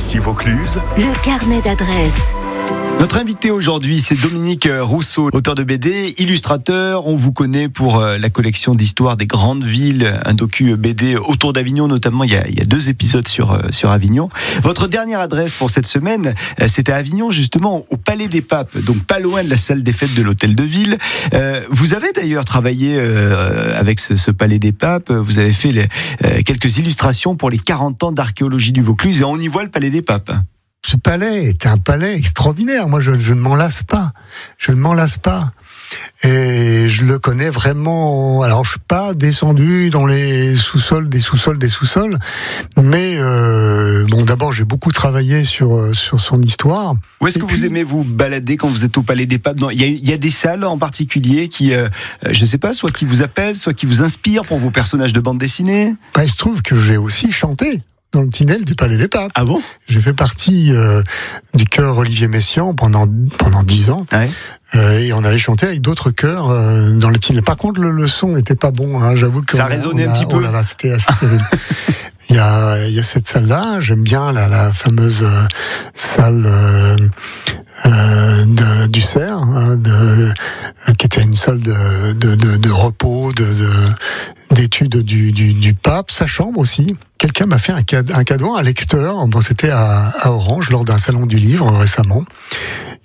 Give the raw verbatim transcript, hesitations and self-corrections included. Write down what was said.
Ici Vaucluse, le carnet d'adresses. Notre invité aujourd'hui, c'est Dominique Rousseau, auteur de B D, illustrateur. On vous connaît pour la collection d'histoires des grandes villes, un docu B D autour d'Avignon, notamment. Il y a, il y a deux épisodes sur, sur Avignon. Votre dernière adresse pour cette semaine, c'était à Avignon, justement, au Palais des Papes, donc pas loin de la salle des fêtes de l'Hôtel de Ville. Euh, vous avez d'ailleurs travaillé euh, avec ce, ce Palais des Papes. Vous avez fait les, euh, quelques illustrations pour les quarante ans d'archéologie du Vaucluse, et on y voit le Palais des Papes. Ce palais est un palais extraordinaire. Moi, je, je ne m'en lasse pas. Je ne m'en lasse pas. Et je le connais vraiment. Alors, je suis pas descendu dans les sous-sols des sous-sols des sous-sols, mais euh, bon, d'abord, j'ai beaucoup travaillé sur sur son histoire. Où est-ce Et que puis, vous aimez vous balader quand vous êtes au Palais des Papes? Il y a, il y a des salles en particulier qui, euh, je sais pas, soit qui vous apaisent, soit qui vous inspirent pour vos personnages de bande dessinée. Bah, il se trouve que j'ai aussi chanté dans le tunnel du Palais des Papes. Ah bon? J'ai fait partie euh, du chœur Olivier Messiaen pendant pendant dix ans. Ouais. Euh, et on avait chanté avec d'autres chœurs euh, dans le tunnel. Par contre, le, le son n'était pas bon. Hein, j'avoue que ça on a, résonnait on a, un petit peu. Oh là là, c'était assez terrible. Il y a il y a cette salle-là. J'aime bien la, la fameuse euh, salle euh, euh, de, du Cerf, hein, de, euh, qui était une salle de de, de, de repos, de, de d'études du, du, du pape, sa chambre aussi. Quelqu'un m'a fait un cadeau, un cadeau, un lecteur. Bon, c'était à, à Orange lors d'un salon du livre récemment,